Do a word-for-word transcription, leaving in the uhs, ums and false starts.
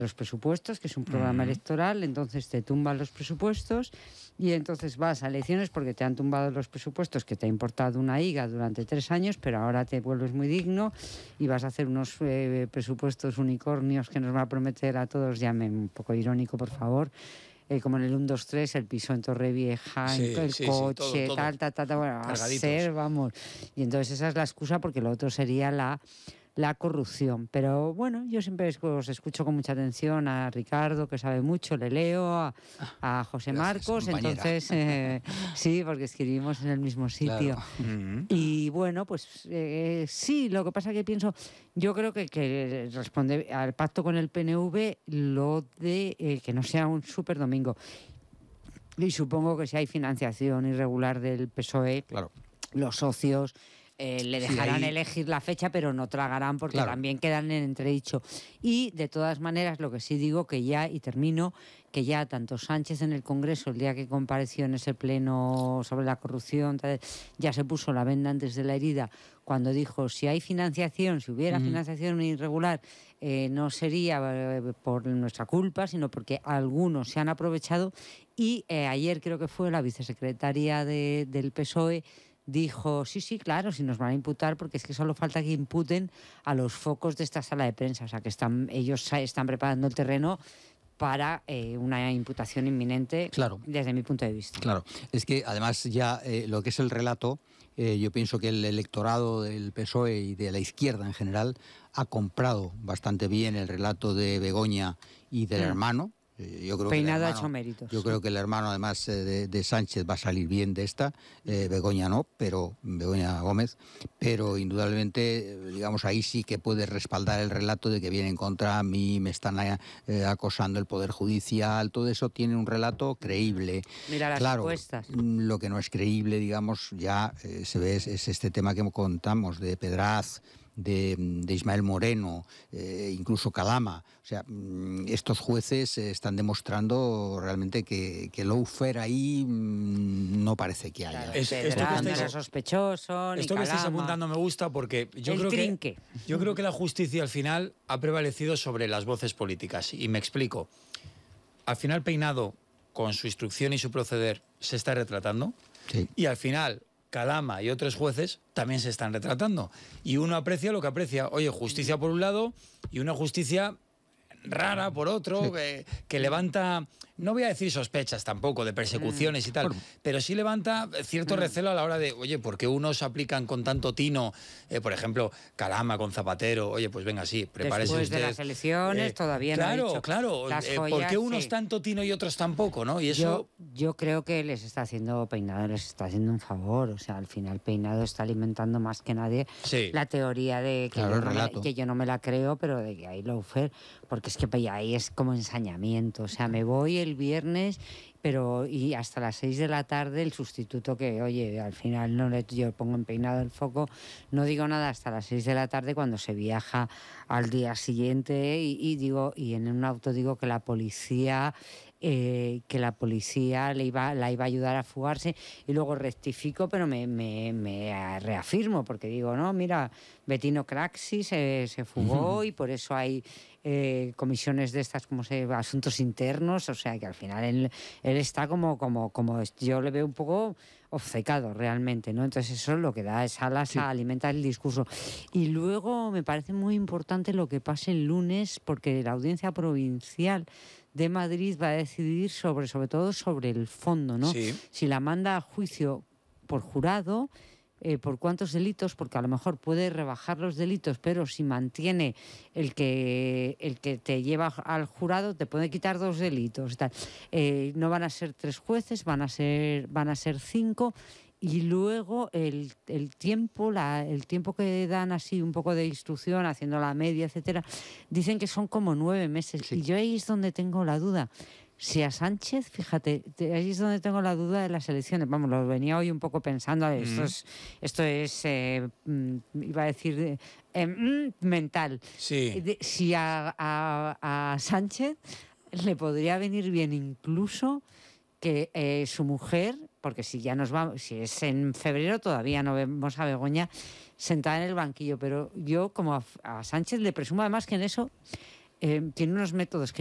los presupuestos, que es un programa uh-huh. electoral, entonces te tumban los presupuestos y entonces vas a elecciones porque te han tumbado los presupuestos que te ha importado una higa durante tres años, pero ahora te vuelves muy digno y vas a hacer unos eh, presupuestos unicornios que nos va a prometer a todos, llame un poco irónico, por favor, eh, como en el uno, dos, tres, el piso en Torrevieja, sí, el sí, coche, sí, todo, todo. tal, tal, tal, tal, bueno, va a ser, vamos. Y entonces esa es la excusa porque lo otro sería la... la corrupción, pero bueno, yo siempre os escucho con mucha atención a Ricardo, que sabe mucho, le leo, a, a José Gracias, Marcos, compañera. entonces eh, sí, porque escribimos en el mismo sitio. Claro. Uh-huh. Y bueno, pues eh, sí, lo que pasa que pienso, yo creo que, que responde al pacto con el P N V lo de eh, que no sea un súper domingo. Y supongo que si hay financiación irregular del P S O E, claro. los socios Eh, le dejarán sí, ahí... elegir la fecha, pero no tragarán porque claro. también quedan en entredicho. Y de todas maneras, lo que sí digo que ya, y termino, que ya tanto Sánchez en el Congreso, el día que compareció en ese pleno sobre la corrupción, ya se puso la venda antes de la herida, cuando dijo, si hay financiación, si hubiera uh-huh. financiación irregular, eh, no sería eh, por nuestra culpa, sino porque algunos se han aprovechado. Y eh, ayer creo que fue la vicesecretaria de, del P S O E, dijo, sí, sí, claro, si nos van a imputar, porque es que solo falta que imputen a los focos de esta sala de prensa, o sea, que están ellos están preparando el terreno para eh, una imputación inminente, claro. desde mi punto de vista. Claro, es que además ya eh, lo que es el relato, eh, yo pienso que el electorado del P S O E y de la izquierda en general ha comprado bastante bien el relato de Begoña y del mm. hermano. Yo creo Peinado que el hermano, ha hecho méritos. Yo creo que el hermano, además de, de Sánchez, va a salir bien de esta. Eh, Begoña no, pero Begoña Gómez. Pero indudablemente, digamos, ahí sí que puede respaldar el relato de que vienen contra mí, me están eh, acosando el Poder Judicial. Todo eso tiene un relato creíble. Mira las claro, encuestas. Lo que no es creíble, digamos, ya eh, se ve es, es este tema que contamos de Pedraz, De, de Ismael Moreno, eh, incluso Calama. O sea, estos jueces eh, están demostrando realmente que, que lawfare ahí mmm, no parece que haya. Claro, es, esto que estáis, sospechoso, esto que estáis apuntando me gusta porque yo El creo trinque. que yo creo que la justicia al final ha prevalecido sobre las voces políticas y me explico. Al final Peinado, con su instrucción y su proceder, se está retratando sí. y al final Calama y otros jueces también se están retratando. Y uno aprecia lo que aprecia. Oye, justicia por un lado y una justicia rara por otro, sí. que, que levanta, no voy a decir sospechas tampoco de persecuciones mm. y tal, bueno. pero sí levanta cierto mm. recelo a la hora de, oye, ¿por qué unos aplican con tanto tino? Eh, por ejemplo, Calama con Zapatero, oye, pues venga, sí, prepárese Después usted. de las elecciones eh, todavía claro, no ha dicho. Claro, claro. Eh, ¿por qué unos sí. tanto tino y otros tampoco, no? Y eso... Yo, yo creo que les está haciendo Peinado, les está haciendo un favor, o sea, al final Peinado está alimentando más que nadie sí. la teoría de que, claro, yo no me, que yo no me la creo, pero de que hay lawfare, porque es que ahí es como ensañamiento, o sea, me voy el viernes, pero y hasta las seis de la tarde el sustituto que, oye, al final no le yo pongo en Peinado el foco, no digo nada hasta las seis de la tarde cuando se viaja al día siguiente y, y digo, y en un auto digo que la policía Eh, que la policía le iba, la iba a ayudar a fugarse y luego rectifico, pero me, me, me reafirmo porque digo, no, mira, Bettino Craxi se, se fugó uh-huh. y por eso hay eh, comisiones de estas como se asuntos internos, o sea que al final él, él está como, como, como yo le veo un poco obcecado realmente, ¿no? Entonces eso es lo que da es alas sí. a alimentar el discurso. Y luego me parece muy importante lo que pase el lunes porque la audiencia provincial de Madrid va a decidir sobre, sobre todo sobre el fondo, ¿no? Sí. Si la manda a juicio por jurado, eh, por cuántos delitos, porque a lo mejor puede rebajar los delitos, pero si mantiene el que el que te lleva al jurado, te puede quitar dos delitos. Tal. Eh, no van a ser tres jueces, van a ser, van a ser cinco. Y luego el, el tiempo, la, el tiempo que dan así un poco de instrucción, haciendo la media, etcétera, dicen que son como nueve meses. Sí. Y yo ahí es donde tengo la duda. Si a Sánchez, fíjate, ahí es donde tengo la duda de las elecciones. Vamos, lo venía hoy un poco pensando, mm. esto es, esto es eh, iba a decir, eh, mm, mental. Sí. De, si a, a, a Sánchez le podría venir bien incluso que eh, su mujer, porque si ya nos va, si es en febrero todavía no vemos a Begoña sentada en el banquillo, pero yo como a, a Sánchez le presumo además que en eso eh, tiene unos métodos que